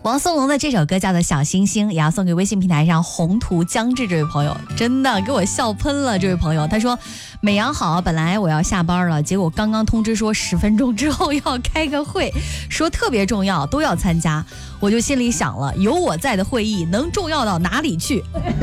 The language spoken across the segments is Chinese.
王思龙的这首歌叫做《小星星》，也要送给微信平台上宏图将至这位朋友，真的给我笑喷了。这位朋友他说，美阳好，本来我要下班了，结果刚刚通知说10分钟之后要开个会，说特别重要，都要参加。我就心里想了，有我在的会议能重要到哪里去？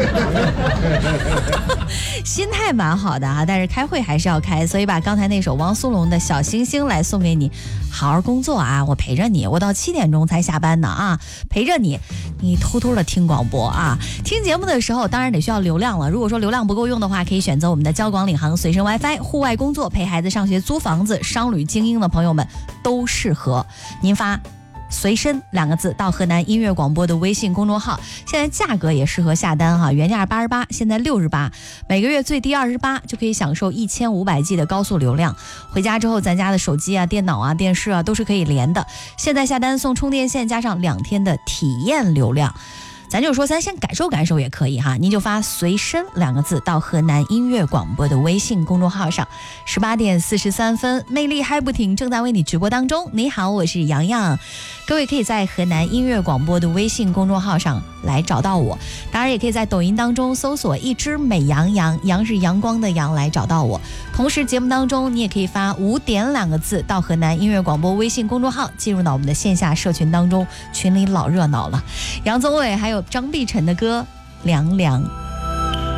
心态蛮好的啊，但是开会还是要开，所以把刚才那首王苏龙的小星星来送给你，好好工作啊，我陪着你，我到7点钟才下班呢啊，陪着你，你偷偷的听广播啊。听节目的时候当然得需要流量了，如果说流量不够用的话，可以选择我们的交广领航随身 WiFi， 户外工作、陪孩子上学、租房子、商旅精英的朋友们都适合。您发随身2个字到河南音乐广播的微信公众号，现在价格也适合下单哈，原价88，现在68，每个月最低28，就可以享受1500G 的高速流量。回家之后，咱家的手机啊、电脑啊、电视啊都是可以连的。现在下单送充电线加上2天的体验流量。咱就说咱先感受感受也可以哈，您就发随身2个字到河南音乐广播的微信公众号上。18点43分，魅力嗨不停正在为你直播当中。你好，我是洋洋，各位可以在河南音乐广播的微信公众号上来找到我，当然也可以在抖音当中搜索一只美羊羊，羊是阳光的羊来找到我。同时节目当中你也可以发5点2个字到河南音乐广播微信公众号，进入到我们的线下社群当中，群里老热闹了。杨宗纬还有张碧晨的歌《凉凉》。